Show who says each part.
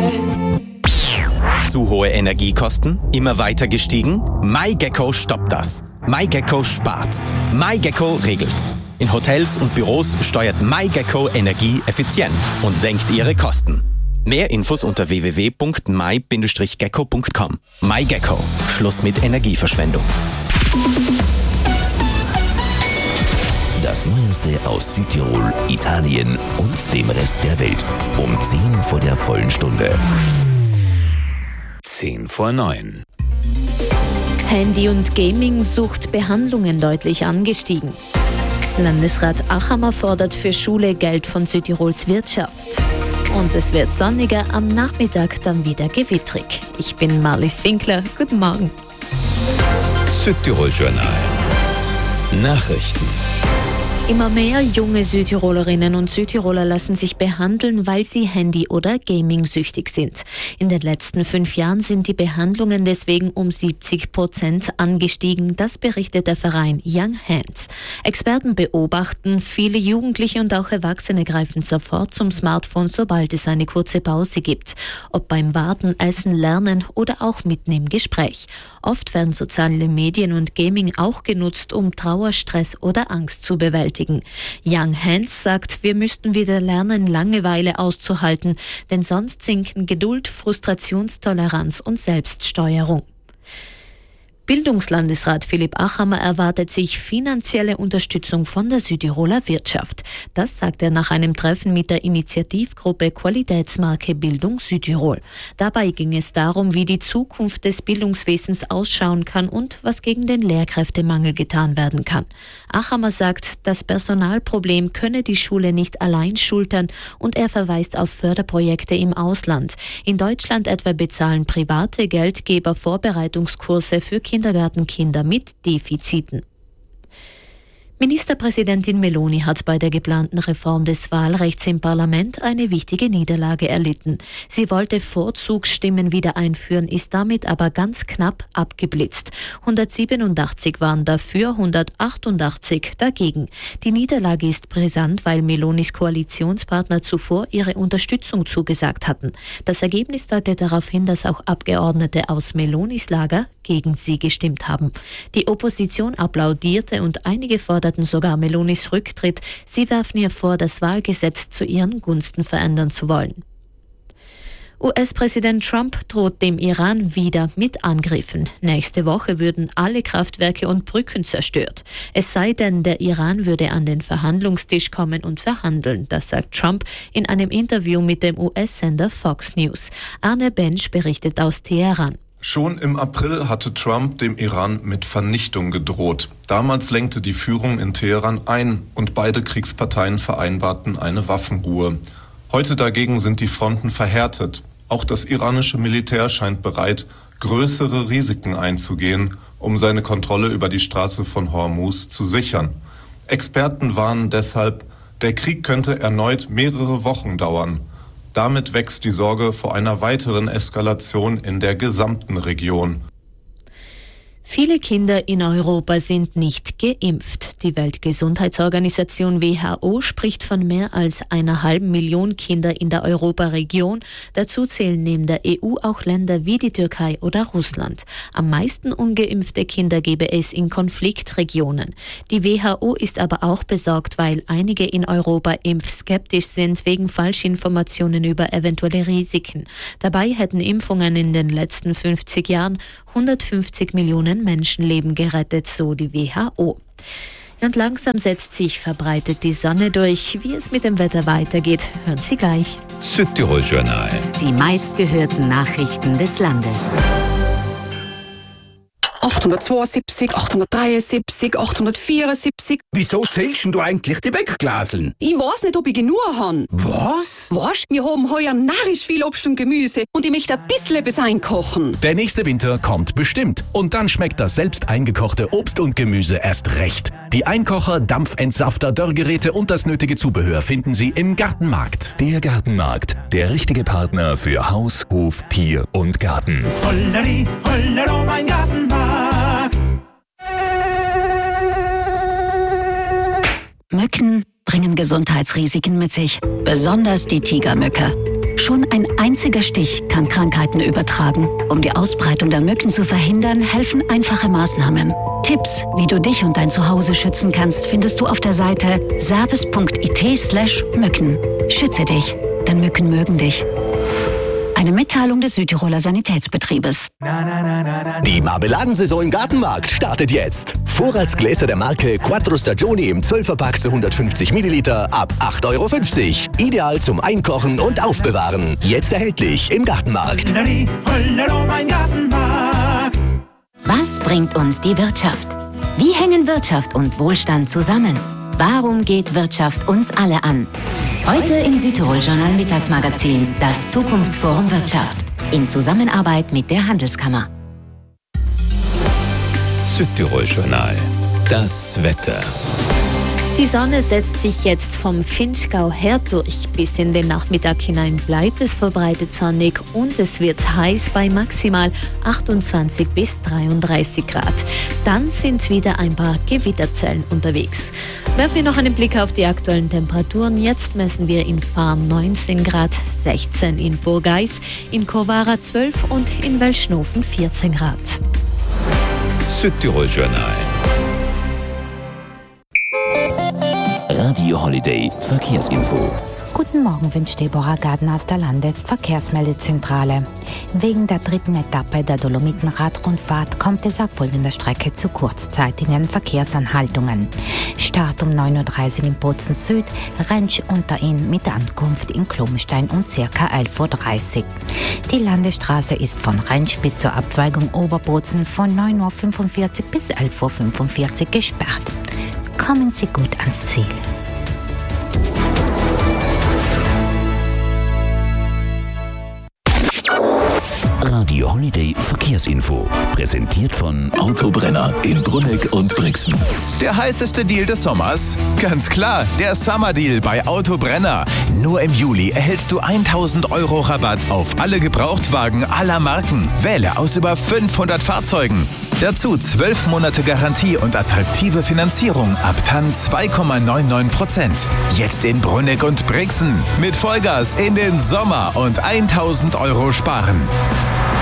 Speaker 1: Zu hohe Energiekosten? Immer weiter gestiegen? MyGecko stoppt das. MyGecko spart. MyGecko regelt. In Hotels und Büros steuert MyGecko Energie effizient und senkt ihre Kosten. Mehr Infos unter www.my-gecko.com. MyGecko. Schluss mit Energieverschwendung.
Speaker 2: Das Neueste aus Südtirol, Italien und dem Rest der Welt. Um 10 vor der vollen Stunde. 8:50.
Speaker 3: Handy- und Gaming-Suchtbehandlungen deutlich angestiegen. Landesrat Achammer fordert für Schule Geld von Südtirols Wirtschaft. Und es wird sonniger, am Nachmittag dann wieder gewittrig. Ich bin Marlies Winkler. Guten Morgen.
Speaker 2: Südtirol Journal. Nachrichten.
Speaker 3: Immer mehr junge Südtirolerinnen und Südtiroler lassen sich behandeln, weil sie Handy- oder Gaming-süchtig sind. In den letzten 5 Jahren sind die Behandlungen deswegen um 70% angestiegen. Das berichtet der Verein Young Hands. Experten beobachten, viele Jugendliche und auch Erwachsene greifen sofort zum Smartphone, sobald es eine kurze Pause gibt. Ob beim Warten, Essen, Lernen oder auch mitten im Gespräch. Oft werden soziale Medien und Gaming auch genutzt, um Trauer, Stress oder Angst zu bewältigen. Young Hands sagt, wir müssten wieder lernen, Langeweile auszuhalten, denn sonst sinken Geduld, Frustrationstoleranz und Selbststeuerung. Bildungslandesrat Philipp Achammer erwartet sich finanzielle Unterstützung von der Südtiroler Wirtschaft. Das sagt er nach einem Treffen mit der Initiativgruppe Qualitätsmarke Bildung Südtirol. Dabei ging es darum, wie die Zukunft des Bildungswesens ausschauen kann und was gegen den Lehrkräftemangel getan werden kann. Achammer sagt, das Personalproblem könne die Schule nicht allein schultern und er verweist auf Förderprojekte im Ausland. In Deutschland etwa bezahlen private Geldgeber Vorbereitungskurse für Kindergartenkinder mit Defiziten. Ministerpräsidentin Meloni hat bei der geplanten Reform des Wahlrechts im Parlament eine wichtige Niederlage erlitten. Sie wollte Vorzugsstimmen wieder einführen, ist damit aber ganz knapp abgeblitzt. 187 waren dafür, 188 dagegen. Die Niederlage ist brisant, weil Melonis Koalitionspartner zuvor ihre Unterstützung zugesagt hatten. Das Ergebnis deutet darauf hin, dass auch Abgeordnete aus Melonis Lager gegen sie gestimmt haben. Die Opposition applaudierte und einige forderten sogar Melonis Rücktritt. Sie werfen ihr vor, das Wahlgesetz zu ihren Gunsten verändern zu wollen. US-Präsident Trump droht dem Iran wieder mit Angriffen. Nächste Woche würden alle Kraftwerke und Brücken zerstört. Es sei denn, der Iran würde an den Verhandlungstisch kommen und verhandeln. Das sagt Trump in einem Interview mit dem US-Sender Fox News. Arne Bensch berichtet aus Teheran.
Speaker 4: Schon im April hatte Trump dem Iran mit Vernichtung gedroht. Damals lenkte die Führung in Teheran ein und beide Kriegsparteien vereinbarten eine Waffenruhe. Heute dagegen sind die Fronten verhärtet. Auch das iranische Militär scheint bereit, größere Risiken einzugehen, um seine Kontrolle über die Straße von Hormuz zu sichern. Experten warnen deshalb, der Krieg könnte erneut mehrere Wochen dauern. Damit wächst die Sorge vor einer weiteren Eskalation in der gesamten Region.
Speaker 3: Viele Kinder in Europa sind nicht geimpft. Die Weltgesundheitsorganisation WHO spricht von mehr als 1,5 Million Kinder in der Europaregion. Dazu zählen neben der EU auch Länder wie die Türkei oder Russland. Am meisten ungeimpfte Kinder gebe es in Konfliktregionen. Die WHO ist aber auch besorgt, weil einige in Europa impfskeptisch sind wegen Falschinformationen über eventuelle Risiken. Dabei hätten Impfungen in den letzten 50 Jahren 150 Millionen Menschenleben gerettet, so die WHO. Und langsam setzt sich verbreitet die Sonne durch. Wie es mit dem Wetter weitergeht, hören Sie gleich.
Speaker 2: Südtirol Journal.
Speaker 5: Die meistgehörten Nachrichten des Landes.
Speaker 6: 872, 873, 874.
Speaker 7: Wieso zählst du eigentlich die Wegglaseln?
Speaker 6: Ich weiß nicht, ob ich genug habe.
Speaker 7: Was?
Speaker 6: Weißt, wir haben heuer narrisch viel Obst und Gemüse und ich möchte ein bisschen etwas einkochen.
Speaker 8: Der nächste Winter kommt bestimmt. Und dann schmeckt das selbst eingekochte Obst und Gemüse erst recht. Die Einkocher, Dampfentsafter, Dörrgeräte und das nötige Zubehör finden Sie im Gartenmarkt.
Speaker 2: Der Gartenmarkt, der richtige Partner für Haus, Hof, Tier und Garten.
Speaker 9: Holleri, hollero, mein Gartenmarkt.
Speaker 5: Mücken bringen Gesundheitsrisiken mit sich, besonders die Tigermücke.
Speaker 10: Schon ein einziger Stich kann Krankheiten übertragen. Um die Ausbreitung der Mücken zu verhindern, helfen einfache Maßnahmen. Tipps, wie du dich und dein Zuhause schützen kannst, findest du auf der Seite service.it/Mücken. Schütze dich, denn Mücken mögen dich. Eine Mitteilung des Südtiroler Sanitätsbetriebes.
Speaker 11: Die Marmeladensaison im Gartenmarkt startet jetzt. Vorratsgläser der Marke Quattro Stagioni im 12er-Pack zu 150 Milliliter ab 8,50 €. Ideal zum Einkochen und Aufbewahren. Jetzt erhältlich im Gartenmarkt.
Speaker 5: Was bringt uns die Wirtschaft? Wie hängen Wirtschaft und Wohlstand zusammen? Warum geht Wirtschaft uns alle an? Heute im Südtirol-Journal Mittagsmagazin, das Zukunftsforum Wirtschaft, in Zusammenarbeit mit der Handelskammer.
Speaker 2: Südtirol-Journal, das Wetter.
Speaker 3: Die Sonne setzt sich jetzt vom Vinschgau her durch. Bis in den Nachmittag hinein bleibt es verbreitet sonnig und es wird heiß bei maximal 28 bis 33 Grad. Dann sind wieder ein paar Gewitterzellen unterwegs. Werfen wir noch einen Blick auf die aktuellen Temperaturen. Jetzt messen wir in Farn 19 Grad, 16 in Burgeis, in Kovara 12 und in Welschnofen 14 Grad.
Speaker 2: Südtirol-Journal. Radio Holiday Verkehrsinfo.
Speaker 12: Guten Morgen wünscht Deborah Gardner aus der Landesverkehrsmeldezentrale. Wegen der dritten Etappe der Dolomitenradrundfahrt kommt es auf folgender Strecke zu kurzzeitigen Verkehrsanhaltungen. Start um 9:30 Uhr in Bozen Süd, Rentsch unter Inn mit Ankunft in Klomstein um ca. 11:30 Uhr. Die Landesstraße ist von Rentsch bis zur Abzweigung Oberbozen von 9:45 Uhr bis 11:45 Uhr gesperrt. Kommen Sie gut ans Ziel.
Speaker 2: Radio Holiday Verkehrsinfo. Präsentiert von Autobrenner in Brunegg und Brixen.
Speaker 13: Der heißeste Deal des Sommers? Ganz klar, der Summer Deal bei Autobrenner. Nur im Juli erhältst du 1.000 € Rabatt auf alle Gebrauchtwagen aller Marken. Wähle aus über 500 Fahrzeugen. Dazu 12 Monate Garantie und attraktive Finanzierung ab TAN 2,99%. Jetzt in Brunegg und Brixen. Mit Vollgas in den Sommer und 1.000 € sparen.